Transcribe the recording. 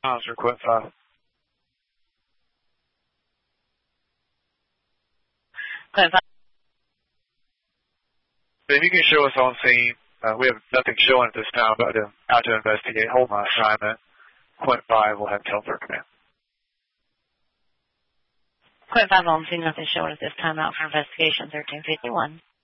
Officer Quint 5. Quint 5. If you can show us on scene, we have nothing showing at this time, but out to investigate. Hold my assignment. Quint 5 will have telephone command. Quint 5 on scene, nothing showing at this time, out for investigation, 1351.